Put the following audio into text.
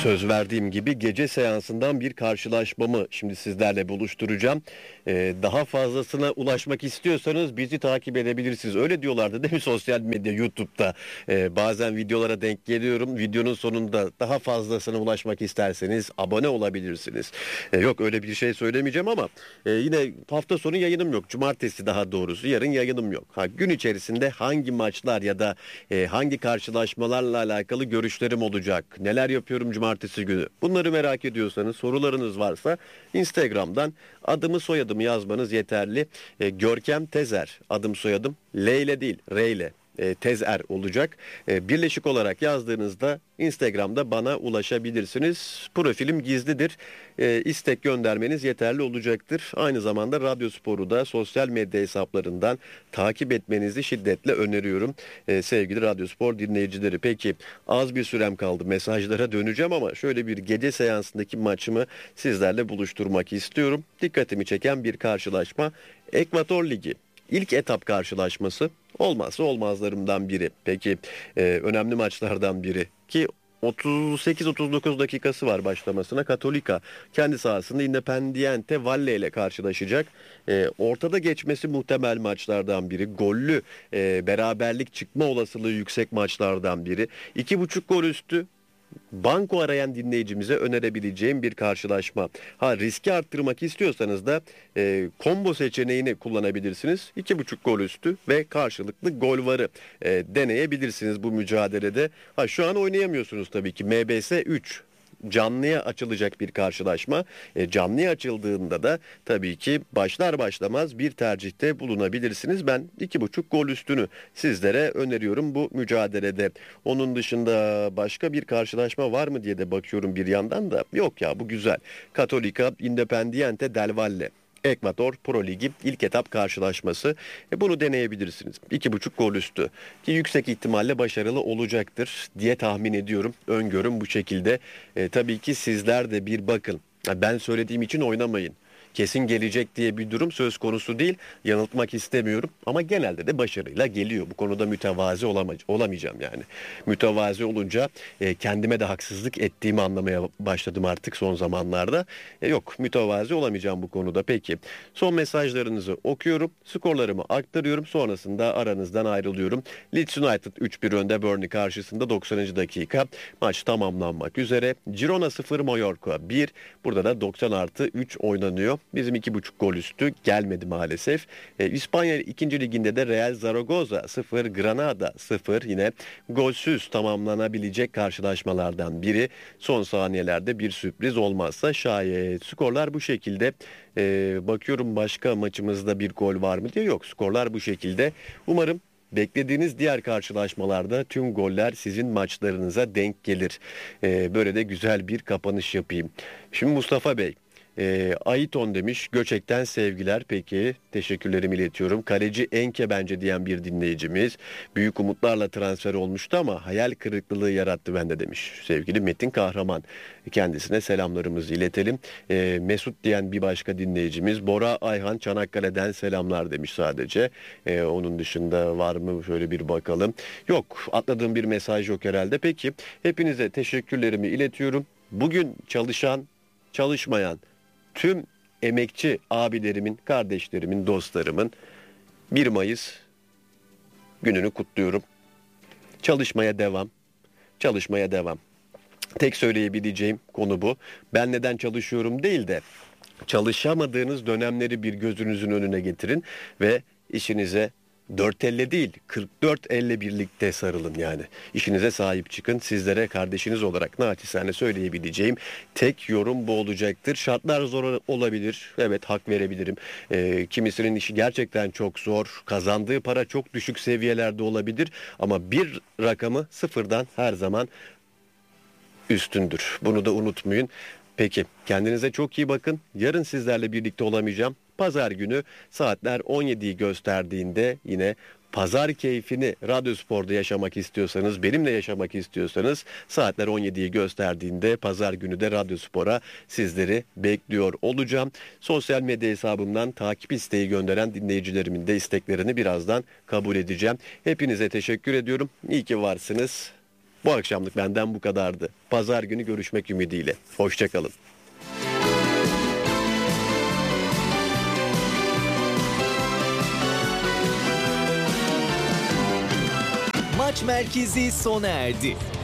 Söz verdiğim gibi gece seansından bir karşılaşmamı şimdi sizlerle buluşturacağım. Daha fazlasına ulaşmak istiyorsanız bizi takip edebilirsiniz. Öyle diyorlardı değil mi sosyal medya, YouTube'da? Bazen videolara denk geliyorum. Videonun sonunda daha fazlasına ulaşmak isterseniz abone olabilirsiniz. Yok öyle bir şey söylemeyeceğim ama yine hafta sonu yayınım yok. Cumartesi daha doğrusu yarın yayınım yok. Gün içerisinde hangi maçlar ya da hangi karşılaşmalarla alakalı görüşlerim olacak? Neler yapıyorum cumartesi günü? Bunları merak ediyorsanız, sorularınız varsa Instagram'dan adımı soyadımı yazmanız yeterli. Görkem Tezer adım soyadım L ile değil R ile. Tezer olacak. Birleşik olarak yazdığınızda Instagram'da bana ulaşabilirsiniz. Profilim gizlidir. İstek göndermeniz yeterli olacaktır. Aynı zamanda Radyo Spor'u da sosyal medya hesaplarından takip etmenizi şiddetle öneriyorum. Sevgili Radyo Spor dinleyicileri. Peki az bir sürem kaldı. Mesajlara döneceğim ama şöyle bir gece seansındaki maçımı sizlerle buluşturmak istiyorum. Dikkatimi çeken bir karşılaşma. Ekvator Ligi. İlk etap karşılaşması olmazsa olmazlarımdan biri. Peki önemli maçlardan biri ki 38-39 dakikası var başlamasına. Katolika kendi sahasında Independiente Valle ile karşılaşacak. Ortada geçmesi muhtemel maçlardan biri. Gollü beraberlik çıkma olasılığı yüksek maçlardan biri. 2,5 gol üstü. Banko arayan dinleyicimize önerebileceğim bir karşılaşma. Riski arttırmak istiyorsanız da combo seçeneğini kullanabilirsiniz. 2,5 gol üstü ve karşılıklı gol varı deneyebilirsiniz bu mücadelede. Şu an oynayamıyorsunuz tabii ki. MBS 3. Canlıya açılacak bir karşılaşma. Canlıya açıldığında da tabii ki başlar başlamaz bir tercihte bulunabilirsiniz. Ben 2,5 gol üstünü sizlere öneriyorum bu mücadelede. Onun dışında başka bir karşılaşma var mı diye de bakıyorum bir yandan da. Yok ya, bu güzel. Katolika Independiente del Valle. Ekvator Pro Ligi ilk etap karşılaşması. Bunu deneyebilirsiniz. 2,5 gol üstü ki yüksek ihtimalle başarılı olacaktır diye tahmin ediyorum. Öngörüm bu şekilde. Tabii ki sizler de bir bakın. Ben söylediğim için oynamayın. Kesin gelecek diye bir durum söz konusu değil. Yanıltmak istemiyorum ama genelde de başarıyla geliyor. Bu konuda mütevazi olamayacağım yani. Mütevazi olunca kendime de haksızlık ettiğimi anlamaya başladım artık son zamanlarda. Yok, mütevazi olamayacağım bu konuda. Peki son mesajlarınızı okuyorum. Skorlarımı aktarıyorum. Sonrasında aranızdan ayrılıyorum. Leeds United 3-1 önde Burnley karşısında 90. dakika. Maç tamamlanmak üzere. Girona 0 Mallorca 1. Burada da 90+3 oynanıyor. Bizim 2,5 gol üstü gelmedi maalesef. İspanya 2. liginde de Real Zaragoza 0, Granada 0. Yine golsüz tamamlanabilecek karşılaşmalardan biri. Son saniyelerde bir sürpriz olmazsa şayet. Skorlar bu şekilde. Bakıyorum başka maçımızda bir gol var mı diye. Yok, skorlar bu şekilde. Umarım beklediğiniz diğer karşılaşmalarda tüm goller sizin maçlarınıza denk gelir. Böyle de güzel bir kapanış yapayım. Şimdi Mustafa Bey. Aiton demiş, Göçek'ten sevgiler. Peki, teşekkürlerimi iletiyorum. Kaleci Enke bence diyen bir dinleyicimiz. Büyük umutlarla transfer olmuştu ama hayal kırıklığı yarattı bende demiş. Sevgili Metin Kahraman, kendisine selamlarımızı iletelim. Mesut diyen bir başka dinleyicimiz. Bora Ayhan Çanakkale'den selamlar demiş sadece. Onun dışında var mı şöyle bir bakalım. Yok, atladığım bir mesaj yok herhalde. Peki, hepinize teşekkürlerimi iletiyorum. Bugün çalışan, çalışmayan tüm emekçi abilerimin, kardeşlerimin, dostlarımın 1 Mayıs gününü kutluyorum. Çalışmaya devam, çalışmaya devam. Tek söyleyebileceğim konu bu. Ben neden çalışıyorum değil de çalışamadığınız dönemleri bir gözünüzün önüne getirin ve işinize 4 elle değil 44 elle birlikte sarılın yani. İşinize sahip çıkın. Sizlere kardeşiniz olarak naçizane söyleyebileceğim tek yorum bu olacaktır. Şartlar zor olabilir. Evet, hak verebilirim. Kimisinin işi gerçekten çok zor. Kazandığı para çok düşük seviyelerde olabilir. Ama bir rakamı sıfırdan her zaman üstündür. Bunu da unutmayın. Peki, kendinize çok iyi bakın. Yarın sizlerle birlikte olamayacağım. Pazar günü saatler 17'yi gösterdiğinde yine pazar keyfini Radyo Spor'da yaşamak istiyorsanız, benimle yaşamak istiyorsanız saatler 17'yi gösterdiğinde pazar günü de Radyo Spor'a sizleri bekliyor olacağım. Sosyal medya hesabımdan takip isteği gönderen dinleyicilerimin de isteklerini birazdan kabul edeceğim. Hepinize teşekkür ediyorum. İyi ki varsınız. Bu akşamlık benden bu kadardı. Pazar günü görüşmek ümidiyle. Hoşçakalın. Maç Merkezi sona erdi.